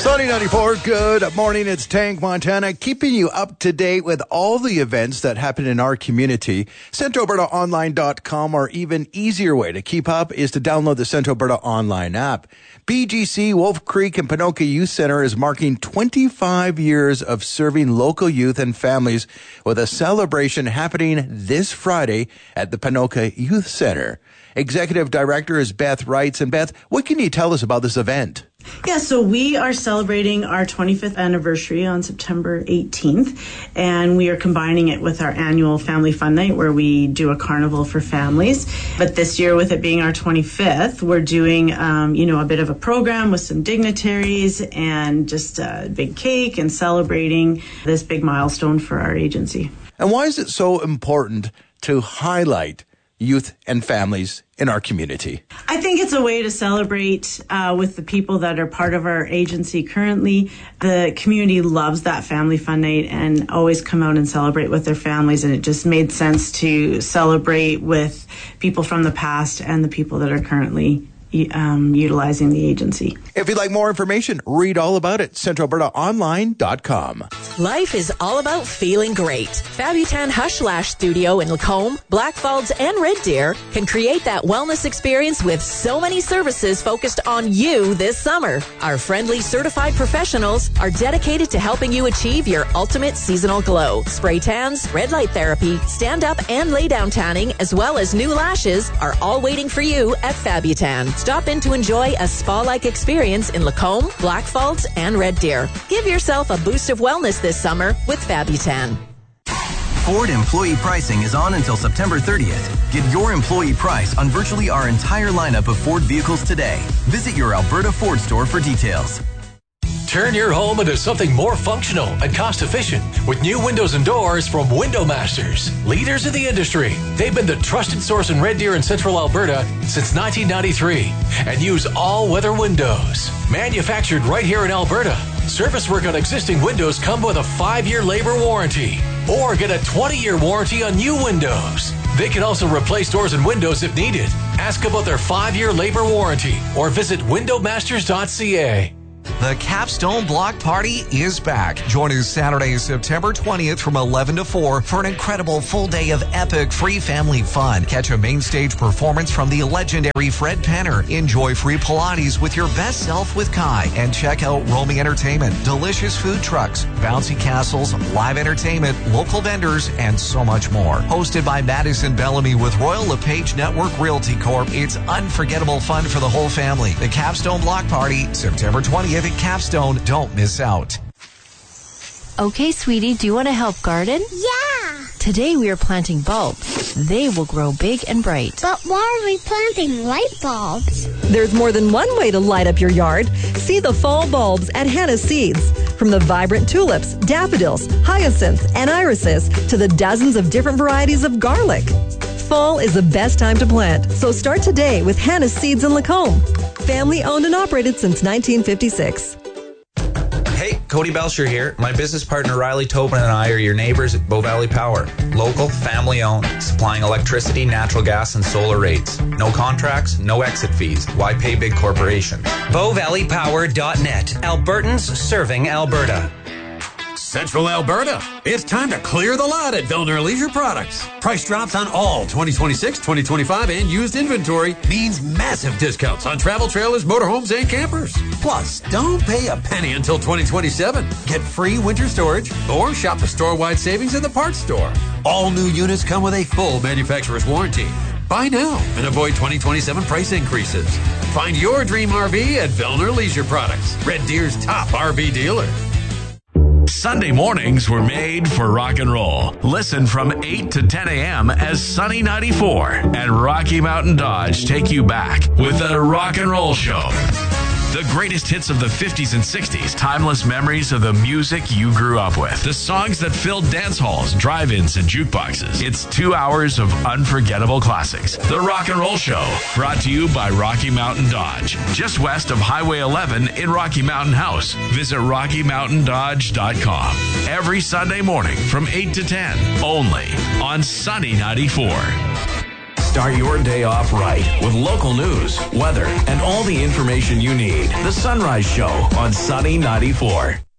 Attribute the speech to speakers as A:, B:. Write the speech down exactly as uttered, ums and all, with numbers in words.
A: Sunny ninety-four, good morning. It's Tank Montana, keeping you up to date with all the events that happen in our community. Central Alberta Online dot com, or even easier way to keep up is to download the Central Alberta Online app. B G C Wolf Creek and Ponoka Youth Center is marking twenty-five years of serving local youth and families with a celebration happening this Friday at the Ponoka Youth Center. Executive Director is Beth Wrights. And Beth, what can you tell us about this event?
B: Yeah, so we are celebrating our twenty-fifth anniversary on September eighteenth, and we are combining it with our annual Family Fun Night where we do a carnival for families. But this year, with it being our twenty-fifth, we're doing, um, you know, a bit of a program with some dignitaries and just a big cake and celebrating this big milestone for our agency.
A: And why is it so important to highlight youth and families in our community?
B: I think it's a way to celebrate uh, with the people that are part of our agency currently. The community loves that Family Fun Night and always come out and celebrate with their families, and it just made sense to celebrate with people from the past and the people that are currently um, utilizing the agency.
A: If you'd like more information, read all about it. Central Alberta Online dot com.
C: Life is all about feeling great. Fabutan Hush Lash Studio in Lacombe, Blackfalds, and Red Deer can create that wellness experience with so many services focused on you this summer. Our friendly certified professionals are dedicated to helping you achieve your ultimate seasonal glow. Spray tans, red light therapy, stand-up and lay-down tanning, as well as new lashes are all waiting for you at Fabutan. Stop in to enjoy a spa-like experience in Lacombe, Blackfalds, and Red Deer. Give yourself a boost of wellness this summer with Fabutan.
D: Ford employee pricing is on until September thirtieth. Get your employee price on virtually our entire lineup of Ford vehicles today. Visit your Alberta Ford store for details.
E: Turn your home into something more functional and cost-efficient with new windows and doors from Window Masters, leaders in the industry. They've been the trusted source in Red Deer and Central Alberta since nineteen ninety-three and use all-weather windows. Manufactured right here in Alberta. Service work on existing windows come with a five-year labor warranty or get a twenty-year warranty on new windows. They can also replace doors and windows if needed. Ask about their five-year labor warranty or visit window masters dot c a.
F: The Capstone Block Party is back. Join us Saturday, September twentieth from eleven to four for an incredible full day of epic free family fun. Catch a main stage performance from the legendary Fred Penner. Enjoy free Pilates with your best self with Kai. And check out roaming entertainment, delicious food trucks, bouncy castles, live entertainment, local vendors, and so much more. Hosted by Madison Bellamy with Royal LePage Network Realty Corp. It's unforgettable fun for the whole family. The Capstone Block Party, September twentieth at Capstone. Don't miss out.
G: Okay, sweetie, do you want to help garden?
H: Yeah.
G: Today we are planting bulbs. They will grow big and bright.
H: But why are we planting light bulbs?
I: There's more than one way to light up your yard. See the fall bulbs at Hannah Seeds. From the vibrant tulips, daffodils, hyacinths, and irises to the dozens of different varieties of garlic. Fall is the best time to plant, so start today with Hannah Seeds in Lacombe. Family owned and operated since nineteen fifty-six.
J: Hey, Cody Belcher here. My business partner Riley Tobin and I are your neighbors at Bow Valley Power. Local, family owned, supplying electricity, natural gas, and solar rates. No contracts, no exit fees. Why pay big corporations?
K: bow valley power dot net. Albertans serving Alberta.
L: Central Alberta. It's time to clear the lot at Vellner Leisure Products. Price drops on all twenty twenty-six, twenty twenty-five, and used inventory means massive discounts on travel trailers, motorhomes, and campers. Plus, don't pay a penny until twenty twenty-seven. Get free winter storage or shop the store-wide savings in the parts store. All new units come with a full manufacturer's warranty. Buy now and avoid twenty twenty-seven price increases. Find your dream R V at Vellner Leisure Products, Red Deer's top R V dealer.
M: Sunday mornings were made for rock and roll. Listen from eight to ten a.m. as Sunny ninety-four and Rocky Mountain Dodge take you back with the Rock and Roll Show. The greatest hits of the fifties and sixties, timeless memories of the music you grew up with, the songs that filled dance halls, drive-ins, and jukeboxes. It's two hours of unforgettable classics. The Rock and Roll Show, brought to you by Rocky Mountain Dodge, just west of Highway eleven in Rocky Mountain House. Visit rocky mountain dodge dot com. Every Sunday morning from eight to ten, only on Sunny ninety-four. Start your day off right with local news, weather, and all the information you need. The Sunrise Show on Sunny ninety-four.